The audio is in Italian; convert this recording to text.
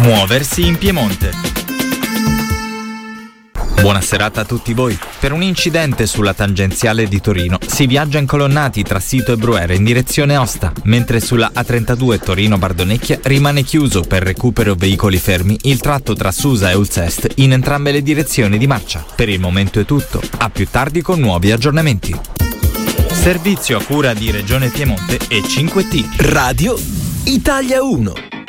Muoversi in Piemonte. Buona serata a tutti voi. Per un incidente sulla tangenziale di Torino si viaggia incolonnati tra Sito e Bruere in direzione Osta, mentre sulla A32 Torino-Bardonecchia rimane chiuso per recupero veicoli fermi il tratto tra Susa e Ulzest in entrambe le direzioni di marcia. Per il momento è tutto, a più tardi con nuovi aggiornamenti. Servizio a cura di Regione Piemonte e 5T. Radio Italia 1.